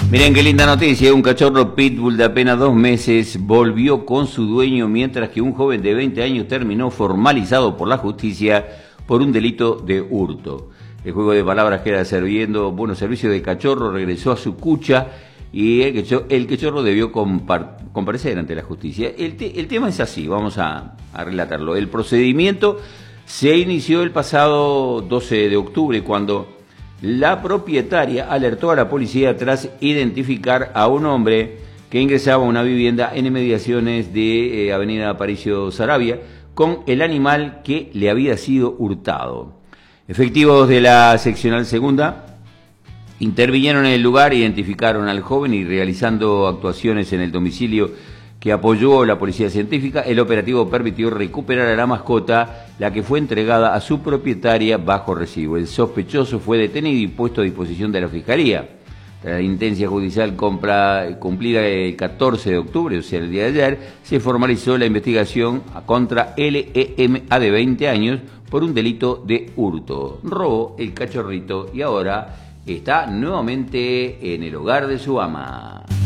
Miren qué linda noticia, un cachorro pitbull de apenas 2 meses volvió con su dueño mientras que un joven de 20 años terminó formalizado por la justicia por un delito de hurto. El juego de palabras queda servicio de cachorro regresó a su cucha y el cachorro debió comparecer ante la justicia. El tema es así, vamos a relatarlo. El procedimiento se inició el pasado 12 de octubre cuando la propietaria alertó a la policía tras identificar a un hombre que ingresaba a una vivienda en inmediaciones de Avenida Aparicio Saravia con el animal que le había sido hurtado. Efectivos de la seccional segunda intervinieron en el lugar, identificaron al joven y realizando actuaciones en el domicilio que apoyó la policía científica, el operativo permitió recuperar a la mascota, la que fue entregada a su propietaria bajo recibo. El sospechoso fue detenido y puesto a disposición de la Fiscalía. Tras la intención judicial cumplida el 14 de octubre, o sea, el día de ayer, se formalizó la investigación contra LEMA de 20 años por un delito de hurto. Robó el cachorrito y ahora está nuevamente en el hogar de su ama.